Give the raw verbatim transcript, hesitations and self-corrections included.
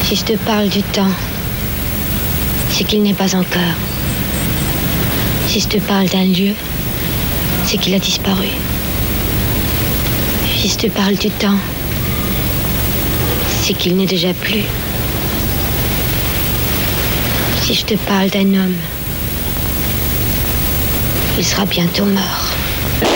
Si je te parle du temps, c'est qu'il n'est pas encore. Si je te parle d'un lieu, c'est qu'il a disparu. Si je te parle du temps, c'est qu'il n'est déjà plus. Si je te parle d'un homme, il sera bientôt mort.